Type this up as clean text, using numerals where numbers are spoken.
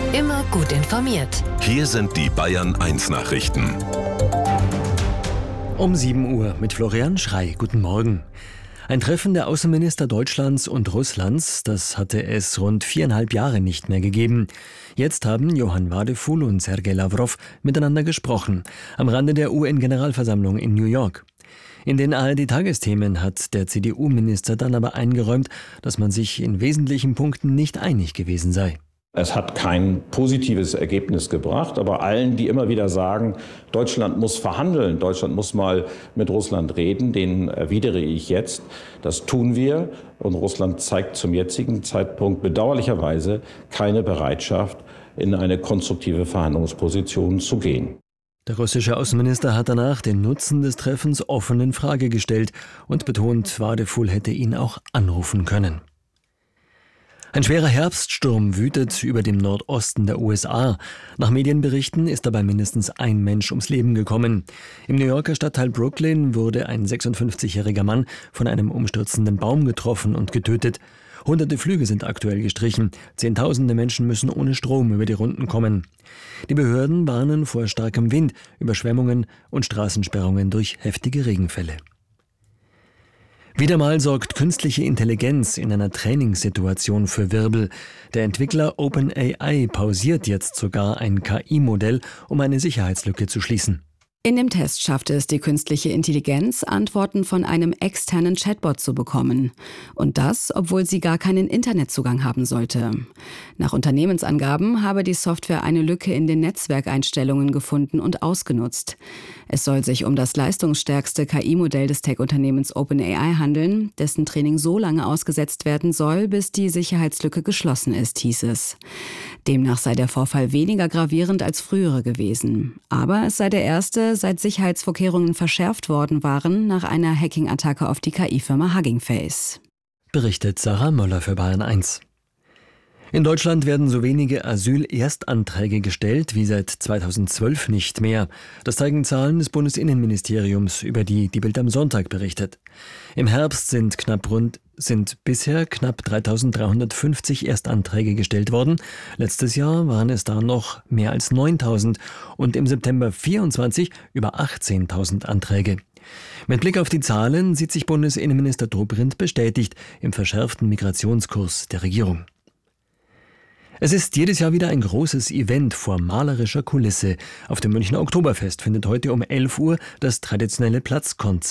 Immer gut informiert. Hier sind die Bayern 1 Nachrichten. Um 7 Uhr mit Florian Schrey. Guten Morgen. Ein Treffen der Außenminister Deutschlands und Russlands, das hatte es rund 4,5 Jahre nicht mehr gegeben. Jetzt haben Johann Wadefuhl und Sergei Lawrow miteinander gesprochen, am Rande der UN-Generalversammlung in New York. In den ARD-Tagesthemen hat der CDU-Minister dann aber eingeräumt, dass man sich in wesentlichen Punkten nicht einig gewesen sei. Es hat kein positives Ergebnis gebracht, aber allen, die immer wieder sagen, Deutschland muss verhandeln, Deutschland muss mal mit Russland reden, denen erwidere ich jetzt, das tun wir. Und Russland zeigt zum jetzigen Zeitpunkt bedauerlicherweise keine Bereitschaft, in eine konstruktive Verhandlungsposition zu gehen. Der russische Außenminister hat danach den Nutzen des Treffens offen in Frage gestellt und betont, Wadefuhl hätte ihn auch anrufen können. Ein schwerer Herbststurm wütet über dem Nordosten der USA. Nach Medienberichten ist dabei mindestens ein Mensch ums Leben gekommen. Im New Yorker Stadtteil Brooklyn wurde ein 56-jähriger Mann von einem umstürzenden Baum getroffen und getötet. Hunderte Flüge sind aktuell gestrichen. Zehntausende Menschen müssen ohne Strom über die Runden kommen. Die Behörden warnen vor starkem Wind, Überschwemmungen und Straßensperrungen durch heftige Regenfälle. Wieder mal sorgt künstliche Intelligenz in einer Trainingssituation für Wirbel. Der Entwickler OpenAI pausiert jetzt sogar ein KI-Modell, um eine Sicherheitslücke zu schließen. In dem Test schaffte es die künstliche Intelligenz, Antworten von einem externen Chatbot zu bekommen. Und das, obwohl sie gar keinen Internetzugang haben sollte. Nach Unternehmensangaben habe die Software eine Lücke in den Netzwerkeinstellungen gefunden und ausgenutzt. Es soll sich um das leistungsstärkste KI-Modell des Tech-Unternehmens OpenAI handeln, dessen Training so lange ausgesetzt werden soll, bis die Sicherheitslücke geschlossen ist, hieß es. Demnach sei der Vorfall weniger gravierend als frühere gewesen. Aber es sei der erste, seit Sicherheitsvorkehrungen verschärft worden waren, nach einer Hacking-Attacke auf die KI-Firma Hugging Face. Berichtet Sarah Möller für Bayern 1. In Deutschland werden so wenige Asyl-Erstanträge gestellt wie seit 2012 nicht mehr. Das zeigen Zahlen des Bundesinnenministeriums, über die die Bild am Sonntag berichtet. Im Herbst sind bisher knapp 3.350 Erstanträge gestellt worden. Letztes Jahr waren es da noch mehr als 9.000 und im September 24 über 18.000 Anträge. Mit Blick auf die Zahlen sieht sich Bundesinnenminister Dobrindt bestätigt im verschärften Migrationskurs der Regierung. Es ist jedes Jahr wieder ein großes Event vor malerischer Kulisse. Auf dem Münchner Oktoberfest findet heute um 11 Uhr das traditionelle Platzkonzert